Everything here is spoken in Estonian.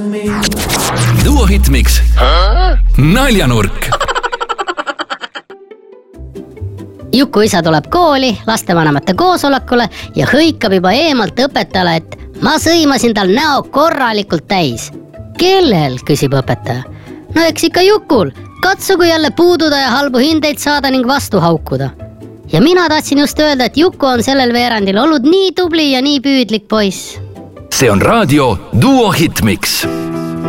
Duo Hitmix Naljanurk. Juku isa tuleb kooli lastevanemate koosolekule ja hõikab juba eemalt õpetajale, et ma sõimasin tal näo korralikult täis. Kellel, küsib õpetaja. No eks ikka Jukul, katsugu jälle puududa ja halbu hindeid saada ning vastu haukuda. Ja mina tahtsin just öelda, et Juku on sellel veerandil olnud nii tubli ja nii püüdlik poiss. See on raadio Duo Hitmix.